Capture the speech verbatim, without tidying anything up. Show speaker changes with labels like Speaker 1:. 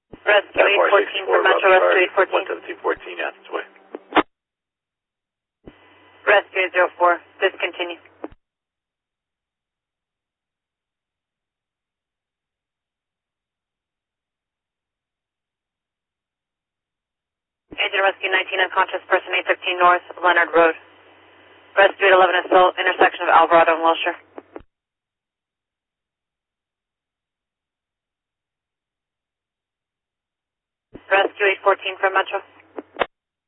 Speaker 1: Rescue eight fourteen for Metro, Rescue eight fourteen.
Speaker 2: one seventeen fourteen, Athens Way.
Speaker 1: Rescue eight zero four, discontinue. Agent Rescue nineteen, unconscious person eight fifteen North, Leonard Road. Rescue eight eleven assault, intersection of Alvarado and Wilshire. Rescue eight fourteen for Metro.